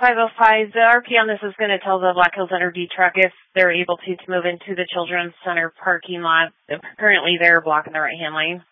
505, the RP on this is going to tell the Black Hills Energy truck if they're able to move into the Children's Center parking lot. Currently, they're blocking the right-hand lane.